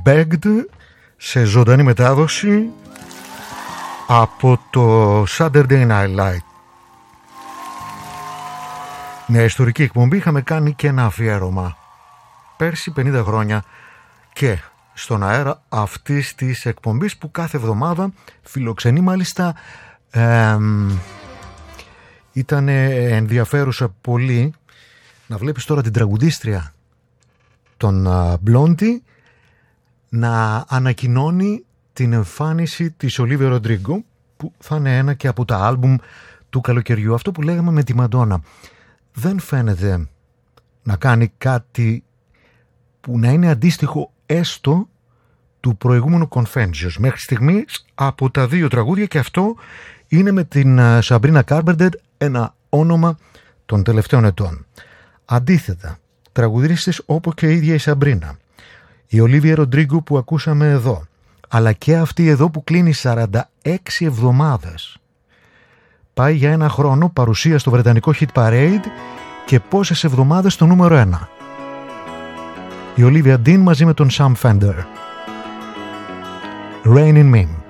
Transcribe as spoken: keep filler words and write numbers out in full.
Begged σε ζωντανή μετάδοση από το Saturday Night Live. Μια ιστορική εκπομπή, είχαμε κάνει και ένα αφιέρωμα πέρσι πενήντα χρόνια και στον αέρα αυτής της εκπομπής που κάθε εβδομάδα φιλοξενεί μάλιστα ε, ήταν ενδιαφέρουσα πολύ να βλέπεις τώρα την τραγουδίστρια τον Blondie να ανακοινώνει την εμφάνιση της Olivia Rodrigo που θα είναι ένα και από τα άλμπουμ του καλοκαιριού. Αυτό που λέγαμε με τη Μαντόνα, δεν φαίνεται να κάνει κάτι που να είναι αντίστοιχο έστω του προηγούμενου Confessions μέχρι στιγμής από τα δύο τραγούδια, και αυτό είναι με την Sabrina Carpenter ένα όνομα των τελευταίων ετών. Αντίθετα, τραγουδίστες όπως και η ίδια η Sabrina, η Olivia Rodrigo που ακούσαμε εδώ, αλλά και αυτή εδώ που κλείνει σαράντα έξι εβδομάδες, πάει για ένα χρόνο παρουσία στο βρετανικό Hit Parade και πόσες εβδομάδες στο νούμερο ένα. Η Olivia Dean μαζί με τον Sam Fender. Rain in Me.